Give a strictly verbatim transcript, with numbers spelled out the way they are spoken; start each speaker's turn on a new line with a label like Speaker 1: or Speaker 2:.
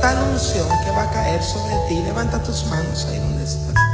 Speaker 1: tal unción que va a caer sobre ti. Levanta tus manos ahí donde estás.